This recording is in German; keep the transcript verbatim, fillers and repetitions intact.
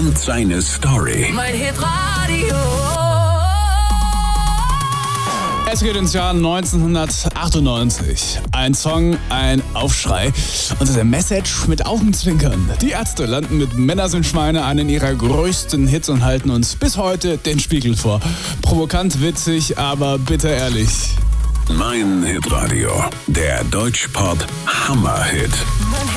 und seine Story. Mein Hitradio. Es geht ins Jahr neunzehnhundertachtundneunzig. Ein Song, ein Aufschrei und der Message mit Augenzwinkern. Die Ärzte landen mit Männer sind Schweine einen ihrer größten Hits und halten uns bis heute den Spiegel vor. Provokant, witzig, aber bitter ehrlich. Mein Hitradio, der Deutschpop Hammerhit. Mein